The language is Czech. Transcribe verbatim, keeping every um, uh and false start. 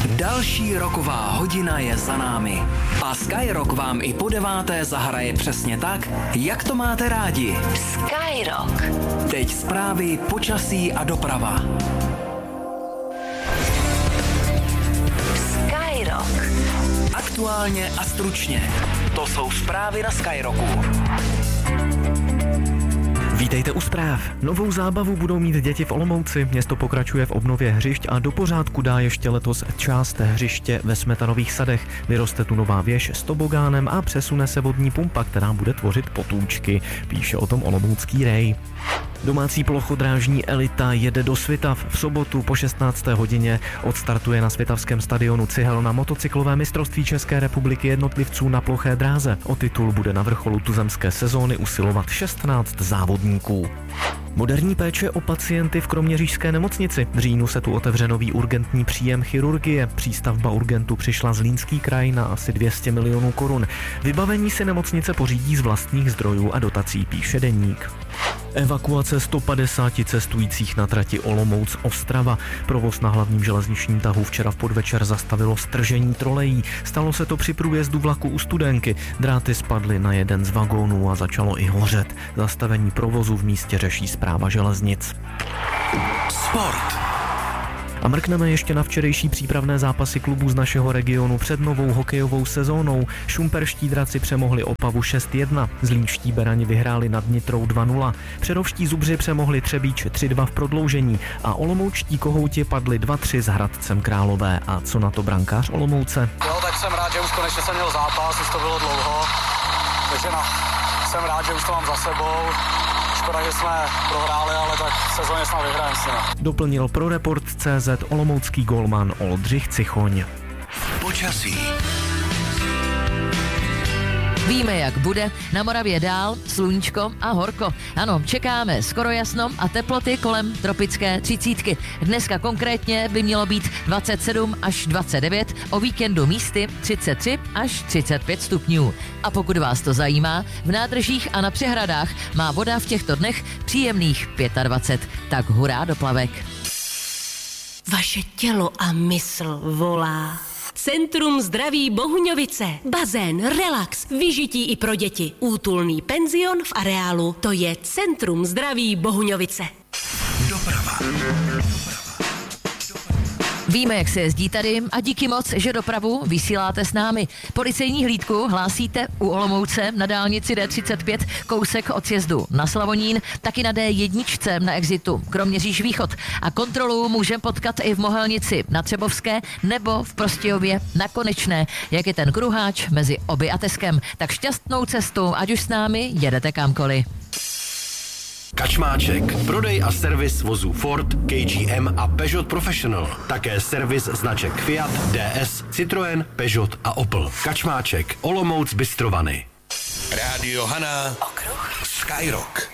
Další roková hodina je za námi. A Skyrock vám i po deváté zahraje přesně tak, jak to máte rádi. Skyrock. Teď zprávy, počasí a doprava. Skyrock. Aktuálně a stručně. To jsou zprávy na Skyrocku. Vítejte u zpráv. Novou zábavu budou mít děti v Olomouci. Město pokračuje v obnově hřišť a do pořádku dá ještě letos část hřiště ve Smetanových sadech. Vyroste tu nová věž s tobogánem a přesune se vodní pumpa, která bude tvořit potůčky. Píše o tom Olomoucký Ray. Domácí plochodrážní elita jede do Svitav. V sobotu po šestnácté hodině odstartuje na svitavském stadionu Cihel na motocyklové mistrovství České republiky jednotlivců na ploché dráze. O titul bude na vrcholu tuzemské sezóny usilovat šestnáct závodníků. Moderní péče o pacienty v kroměřížské nemocnici. V říjnu se tu otevře nový urgentní příjem chirurgie. Přístavba urgentu přišla Zlínský kraj na asi dvě stě milionů korun. Vybavení si nemocnice pořídí z vlastních zdrojů a dotací, píše Deník. Evakuace sto padesáti cestujících na trati Olomouc-Ostrava. Provoz na hlavním železničním tahu včera v podvečer zastavilo stržení trolejí. Stalo se to při průjezdu vlaku u Studenky. Dráty spadly na jeden z vagónů a začalo i hořet. Zastavení provozu v místě řeší Správa železnic. Sport. A mrkneme ještě na včerejší přípravné zápasy klubů z našeho regionu před novou hokejovou sezónou. Šumperští draci přemohli Opavu šest jedna, zlínští berani vyhráli nad Nitrou dva nula, přerovští Zubři přemohli Třebíč tři dva v prodloužení a olomoučtí Kohouti padli dva tři s Hradcem Králové. A co na to brankář Olomouce? Jo, tak jsem rád, že už konečně jsem měl zápas, už to bylo dlouho, takže no, jsem rád, že už to mám za sebou. Škoda, že jsme prohráli, ale tak sezóně snad vyhrajeme si. Doplnil pro Report tečka cé zet olomoucký golman Oldřich Cichoň. Počasí. Víme, jak bude. Na Moravě dál, sluníčko a horko. Ano, čekáme skoro jasno a teploty kolem tropické třicítky. Dneska konkrétně by mělo být dvacet sedm až dvacet devět, o víkendu místy třicet tři až třicet pět stupňů. A pokud vás to zajímá, v nádržích a na přehradách má voda v těchto dnech příjemných dvacet pět. Tak hurá do plavek. Vaše tělo a mysl volá. Centrum zdraví Bohuňovice. Bazén, relax, vyžití i pro děti. Útulný penzion v areálu. To je Centrum zdraví Bohuňovice. Doprava. Víme, jak se jezdí tady a díky moc, že dopravu vysíláte s námi. Policejní hlídku hlásíte u Olomouce na dálnici D třicet pět, kousek od sjezdu na Slavonín, taky na D jedna na exitu Kroměříž východ. A kontrolu můžeme potkat i v Mohelnici na Třebovské nebo v Prostějově na Konečné, jak je ten kruháč mezi Oby a Teskem. Tak šťastnou cestu, ať už s námi jedete kamkoliv. Kačmáček. Prodej a servis vozů Ford, K G M a Peugeot Professional. Také servis značek Fiat, D S, Citroën, Peugeot a Opel. Kačmáček. Olomouc Bystrovany. Rádio Hana. Okruh. Skyrock.